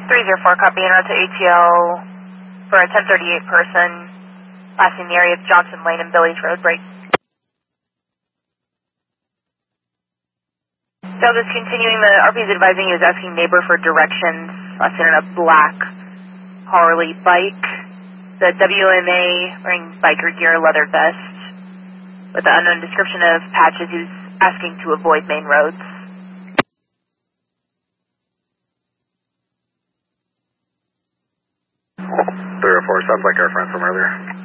304, copy, en route to ATL for a 1038 person passing the area of Johnson Lane and Billy's Road break. So just continuing, the RP is advising he was asking neighbor for directions, last in a black Harley bike, the WMA wearing biker gear, leather vest, with the unknown description of patches. He was asking to avoid main roads. Sounds like our friend from earlier.